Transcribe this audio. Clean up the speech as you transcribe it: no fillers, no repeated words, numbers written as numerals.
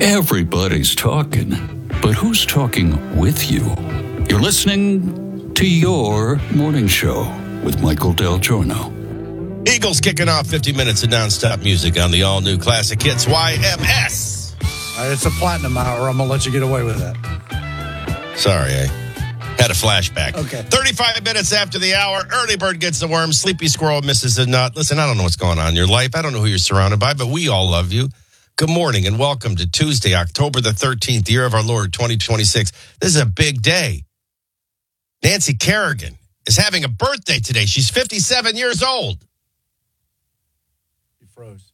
Everybody's talking, but who's talking with you? You're listening to Your Morning Show with Michael Del Giorno. Eagles kicking off 50 minutes of nonstop music on the all-new classic hits YMS. It's a platinum hour. I'm going to let you get away with that. Sorry, I had a flashback. Okay. 35 minutes after the hour, early bird gets the worm, sleepy squirrel misses a nut. Listen, I don't know what's going on in your life. I don't know who you're surrounded by, but we all love you. Good morning and welcome to Tuesday, October the 13th, year of our Lord, 2026. This is a big day. Nancy Kerrigan is having a birthday today. She's 57 years old. You froze.